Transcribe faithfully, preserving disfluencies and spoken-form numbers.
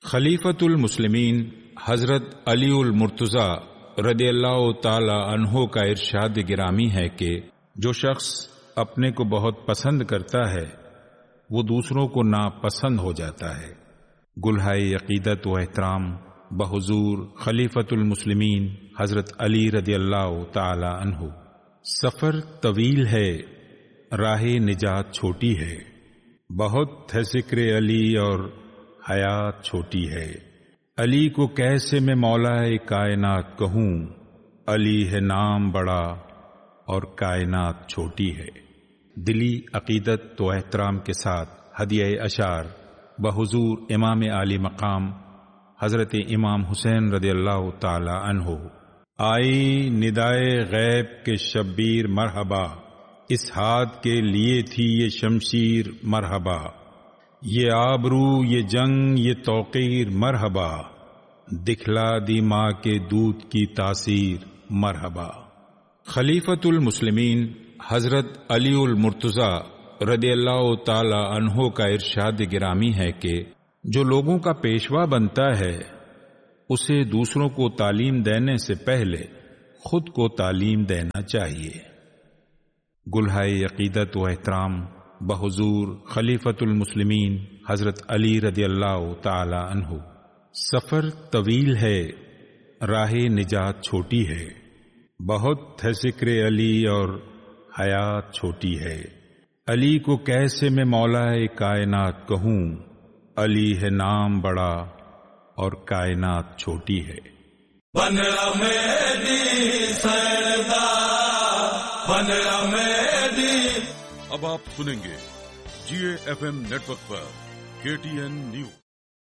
خلیفۃ المسلمین حضرت علی المرتضیٰ رضی اللہ تعالی عنہ کا ارشاد گرامی ہے کہ جو شخص اپنے کو بہت پسند کرتا ہے وہ دوسروں کو ناپسند ہو جاتا ہے۔ گلہائے عقیدت و احترام بحضور خلیفۃ المسلمین حضرت علی رضی اللہ تعالی عنہ۔ سفر طویل ہے، راہ نجات چھوٹی ہے، بہت ہے ذکر علی اور حیات چھوٹی ہے۔ علی کو کیسے میں مولا کائنات کہوں، علی ہے نام بڑا اور کائنات چھوٹی ہے۔ دلی عقیدت و احترام کے ساتھ ہدیہ اشعار بحضور امام عالی مقام حضرت امام حسین رضی اللہ تعالی عنہ۔ آئی ندائے غیب کے شبیر مرحبا، اس ہاتھ کے لیے تھی یہ شمشیر مرحبا، یہ آبرو یہ جنگ یہ توقیر مرحبا، دکھلا دی ماں کے دودھ کی تاثیر مرحبا۔ خلیفۃ المسلمین حضرت علی المرتضیٰ رضی اللہ تعالی عنہ کا ارشاد گرامی ہے کہ جو لوگوں کا پیشوا بنتا ہے اسے دوسروں کو تعلیم دینے سے پہلے خود کو تعلیم دینا چاہیے۔ گلہائے عقیدت و احترام بحضور خلیفۃ المسلمین حضرت علی رضی اللہ تعالی عنہ۔ سفر طویل ہے، راہ نجات چھوٹی ہے، بہت ہے ذکر علی اور حیات چھوٹی ہے۔ علی کو کیسے میں مولا کائنات کہوں، علی ہے نام بڑا اور کائنات چھوٹی ہے۔ بن میری سردار بن میری۔ اب آپ سنیں گے جی A F M net work پر کے ٹی این نیوز۔